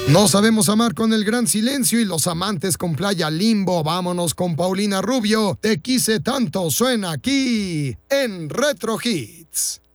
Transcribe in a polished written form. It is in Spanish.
No sabemos amar con el gran silencio y los amantes con Playa Limbo. Vámonos con Paulina Rubio. Te quise tanto, suena aquí en Retro Hits.